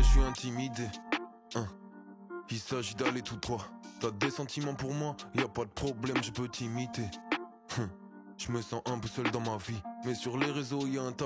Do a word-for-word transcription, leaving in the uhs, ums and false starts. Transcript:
je suis intimidé. Hein. Il s'agit d'aller tout droit. T'as des sentiments pour moi, y a pas de problème, je peux t'imiter. Hum. Je me sens un peu seul dans ma vie, mais sur les réseaux y a un tas